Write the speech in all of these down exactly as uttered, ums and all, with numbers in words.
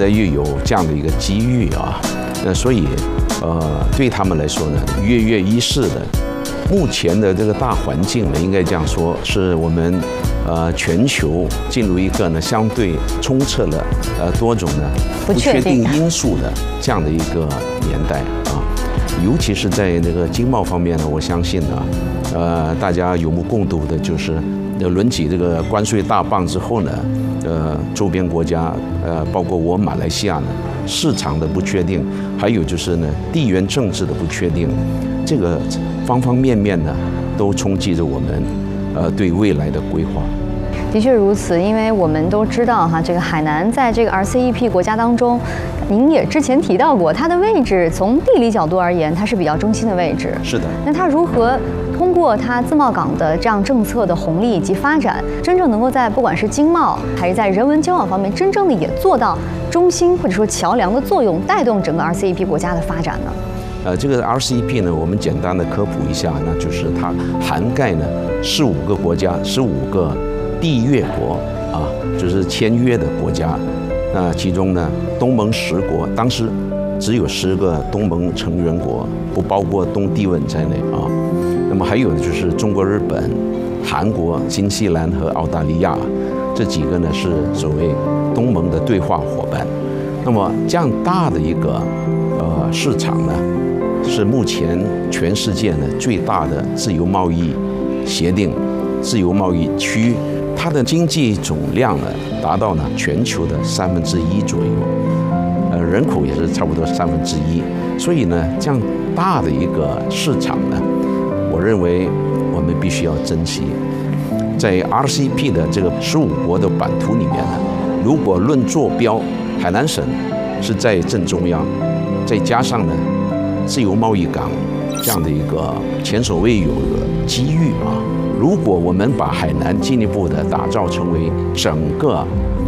在又有这样的一个机遇啊，那所以呃对他们来说呢，跃跃欲试的。目前的这个大环境呢，应该这样说，是我们呃全球进入一个呢相对充斥了呃多种的不确定因素的这样的一个年代啊。尤其是在那个经贸方面呢，我相信呢，呃大家有目共睹的就是，呃轮起这个关税大棒之后呢，呃周边国家呃包括我马来西亚呢，市场的不确定，还有就是呢地缘政治的不确定，这个方方面面呢都冲击着我们呃对未来的规划。 的确如此，因为我们都知道哈，这个海南在这个 R C E P 国家当中，您也之前提到过，它的位置从地理角度而言，它是比较中心的位置。 是的。 那它如何通过它自贸港的这样政策的红利以及发展，真正能够在不管是经贸还是在人文交往方面，真正的也做到中心或者说桥梁的作用，带动整个 R C E P 国家的发展呢？ 呃，这个 R C E P 呢，我们简单的科普一下，那就是它涵盖呢十五个国家，十五个缔约国啊，就是签约的国家。那其中呢，东盟十国，当时只有十个东盟成员国，不包括东帝汶在内啊。那么还有的就是中国、日本、韩国、新西兰和澳大利亚，这几个呢是所谓东盟的对话伙伴。那么这样大的一个呃市场呢，是目前全世界呢最大的自由贸易协定、自由贸易区，它的经济总量呢达到呢全球的三分之一左右，呃，人口也是差不多三分之一。所以呢，这样大的一个市场呢，我认为我们必须要珍惜。在 R C E P 的这个十五国的版图里面呢，如果论坐标，海南省是在正中央，再加上呢自由贸易港这样的一个前所未有的机遇啊！如果我们把海南进一步的打造成为整个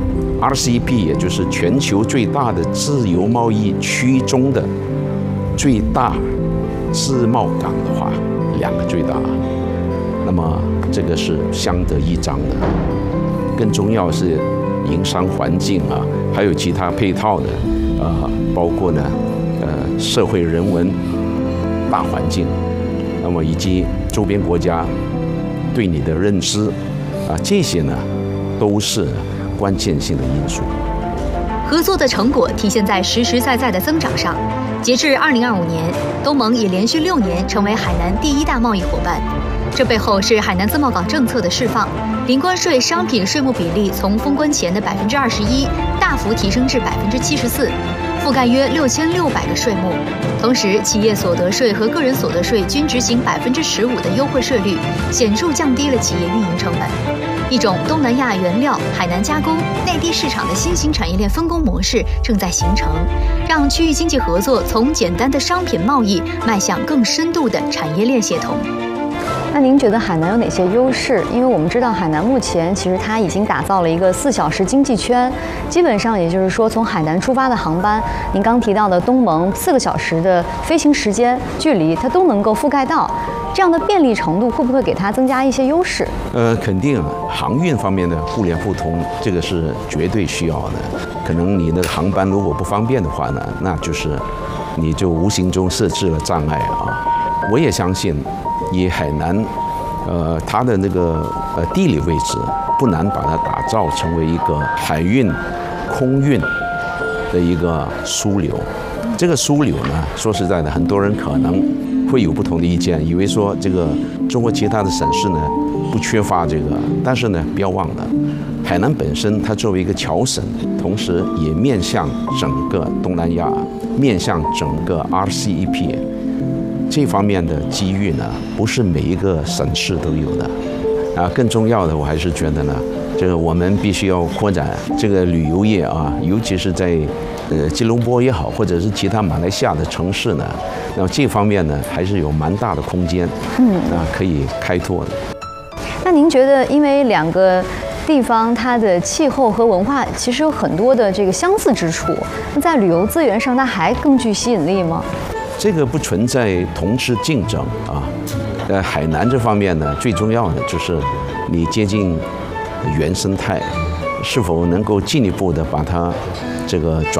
R C E P， 也就是全球最大的自由贸易区中的最大自贸港的话，两个最大，那么这个是相得益彰的。更重要的是营商环境啊，还有其他配套的，呃，包括呢，呃，社会人文大环境，那么以及周边国家对你的认知啊，这些呢都是关键性的因素。 合作的成果体现在实实在在的增长上。截至二零二五年，东盟已连续六年成为海南第一大贸易伙伴。这背后是海南自贸港政策的释放，零关税商品税目比例从封关前的百分之二十一大幅提升至百分之七十四，覆盖约六千六百个税目。同时，企业所得税和个人所得税均执行百分之十五的优惠税率，显著降低了企业运营成本。一种东南亚原料、海南加工、内地市场的新型产业链分工模式正在形成，让区域经济合作从简单的商品贸易迈向更深度的产业链协同。 那您觉得海南有哪些优势？因为我们知道海南目前其实它已经打造了一个四小时经济圈，基本上也就是说从海南出发的航班，您刚提到的东盟四个小时的飞行时间距离，它都能够覆盖到。这样的便利程度会不会给它增加一些优势？ 呃，肯定啊，航运方面的互联互通，这个是绝对需要的。可能你的航班如果不方便的话呢，那就是你就无形中设置了障碍啊。我也相信。以海南，呃，它的那个呃地理位置，不难把它打造成为一个海运、空运的一个枢纽。这个枢纽呢，说实在的，很多人可能会有不同的意见，以为说这个中国其他的省市呢不缺乏这个，但是呢，不要忘了，海南本身它作为一个侨省，同时也面向整个东南亚，面向整个 R C E P。这方面的机遇呢，不是每一个省市都有的，啊，更重要的，我还是觉得呢，这个我们必须要扩展这个旅游业啊，尤其是在呃吉隆坡也好，或者是其他马来西亚的城市呢，那么这方面呢，还是有蛮大的空间，嗯，啊，可以开拓的。 那您觉得，因为两个地方它的气候和文化其实有很多的这个相似之处，那在旅游资源上，它还更具吸引力吗？ 这个不存在同质竞争啊，呃，海南这方面呢，最重要的就是你接近原生态，是否能够进一步的把它这个转